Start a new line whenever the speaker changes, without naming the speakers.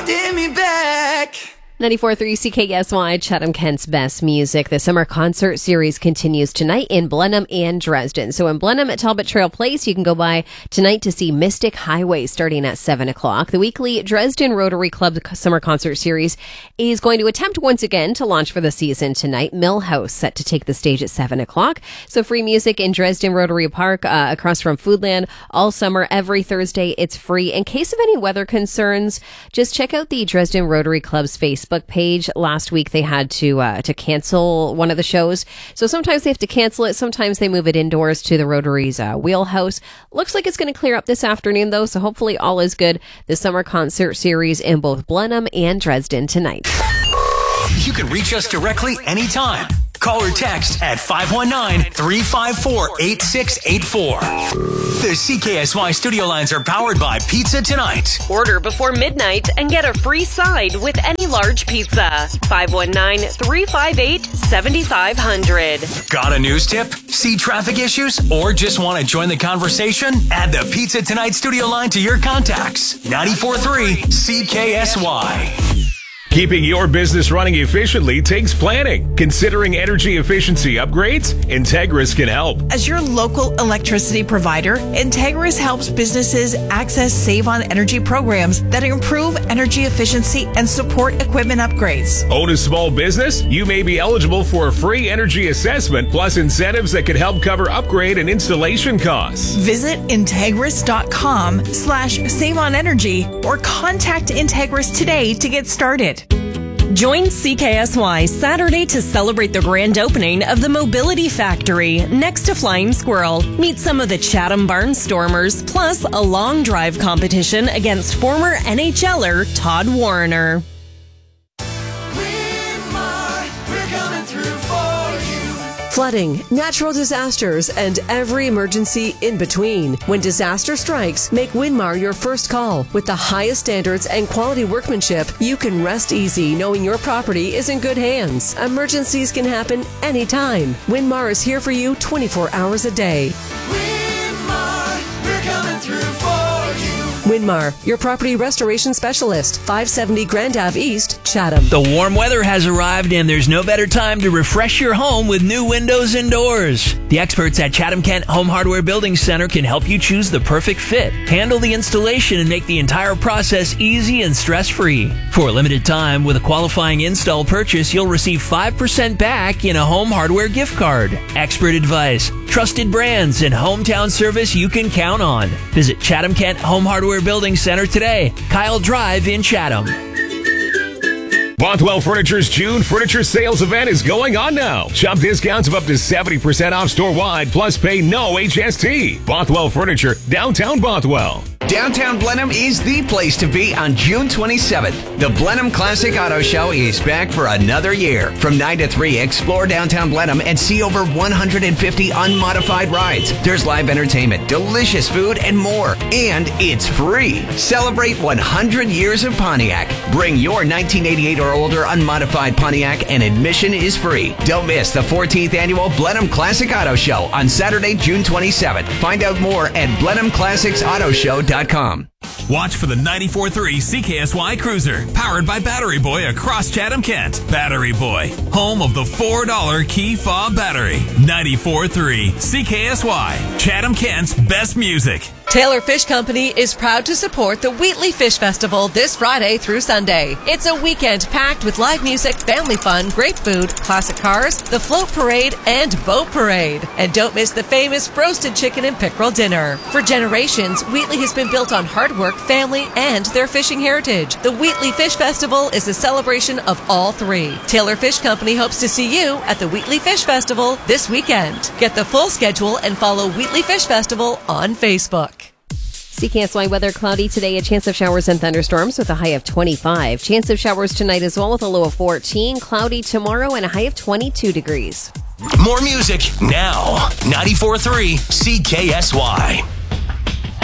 holding me back.
94.3 CKSY, Chatham-Kent's best music. The summer concert series continues tonight in Blenheim and Dresden. So in Blenheim at Talbot Trail Place, you can go by tonight to see Mystic Highway starting at 7 o'clock. The weekly Dresden Rotary Club summer concert series is going to attempt once again to launch for the season tonight. Millhouse set to take the stage at 7 o'clock. So free music in Dresden Rotary Park across from Foodland all summer. Every Thursday, it's free. In case of any weather concerns, just check out the Dresden Rotary Club's Facebook page. Last week they had to cancel one of the shows, so sometimes they have to cancel it, sometimes they move it indoors to the Rotary's wheelhouse. Looks like it's going to clear up this afternoon though, so hopefully all is good. The summer concert series in both Blenheim and Dresden tonight.
You can reach us directly anytime. Call or text at 519-354-8684. The CKSY studio lines are powered by Pizza Tonight.
Order before midnight and get a free side with any large pizza. 519-358-7500.
Got a news tip? See traffic issues? Or just want to join the conversation? Add the Pizza Tonight studio line to your contacts. 94.3 CKSY.
Keeping your business running efficiently takes planning. Considering energy efficiency upgrades? Integris can help.
As your local electricity provider, Integris helps businesses access Save on Energy programs that improve energy efficiency and support equipment upgrades.
Own a small business? You may be eligible for a free energy assessment plus incentives that could help cover upgrade and installation costs.
Visit Integris.com/Save on Energy or contact Integris today to get started.
Join CKSY Saturday to celebrate the grand opening of the Mobility Factory next to Flying Squirrel. Meet some of the Chatham Barnstormers, plus a long drive competition against former NHLer Todd Warner.
Flooding, natural disasters, and every emergency in between. When disaster strikes, make Winmar your first call. With the highest standards and quality workmanship, you can rest easy knowing your property is in good hands. Emergencies can happen anytime. Winmar is here for you 24 hours a day.
Winmar, we're coming through for you.
Winmar, your property restoration specialist, 570 Grand Ave East, Chatham.
The warm weather has arrived and there's no better time to refresh your home with new windows and doors. The experts at Chatham-Kent Home Hardware Building Center can help you choose the perfect fit, handle the installation, and make the entire process easy and stress-free. For a limited time, with a qualifying install purchase, you'll receive 5% back in a home hardware gift card. Expert advice, trusted brands, and hometown service you can count on. Visit Chatham-Kent Home Hardware Building Center today, Kyle Drive in Chatham.
Bothwell Furniture's June Furniture Sales event is going on now. Shop discounts of up to 70% off store-wide, plus pay no HST. Bothwell Furniture, downtown Bothwell.
Downtown Blenheim is the place to be on June 27th. The Blenheim Classic Auto Show is back for another year. From 9 to 3, explore downtown Blenheim and see over 150 unmodified rides. There's live entertainment, delicious food, and more. And it's free. Celebrate 100 years of Pontiac. Bring your 1988 or older unmodified Pontiac and admission is free. Don't miss the 14th annual Blenheim Classic Auto Show on Saturday, June 27th. Find out more at BlenheimClassicsAutoShow.com.
Watch for the 94.3 CKSY Cruiser, powered by Battery Boy across Chatham-Kent. Battery Boy, home of the $4 key fob battery. 94.3 CKSY, Chatham-Kent's best music.
Taylor Fish Company is proud to support the Wheatley Fish Festival this Friday through Sunday. It's a weekend packed with live music, family fun, great food, classic cars, the float parade, and boat parade. And don't miss the famous roasted chicken and pickerel dinner. For generations, Wheatley has been built on hard work, family, and their fishing heritage. The Wheatley Fish Festival is a celebration of all three. Taylor Fish Company hopes to see you at the Wheatley Fish Festival this weekend. Get the full schedule and follow Wheatley Fish Festival on Facebook.
CKSY weather, cloudy today, a chance of showers and thunderstorms with a high of 25. Chance of showers tonight as well with a low of 14. Cloudy tomorrow and a high of 22 degrees.
More music now. 94.3 CKSY.